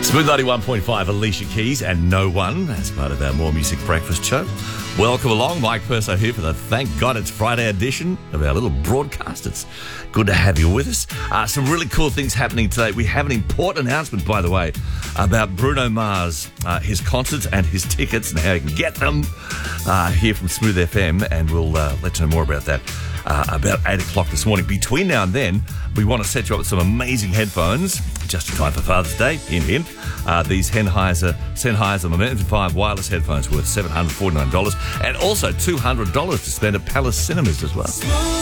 Smooth 91.5, Alicia Keys and No One as part of our More Music Breakfast show. Welcome along, Mike Perso here for the Thank God It's Friday edition of our little broadcast. It's good to have you with us. Some really cool things happening today. We have an important announcement, by the way, about Bruno Mars, his concerts and his tickets and how you can get them here from Smooth FM, and we'll let you know more about that about 8 o'clock this morning. Between now and then, we want to set you up with some amazing headphones, just in time for Father's Day, hint, hint. These Sennheiser Momentum 5 wireless headphones worth $749 and also $200 to spend at Palace Cinemas as well.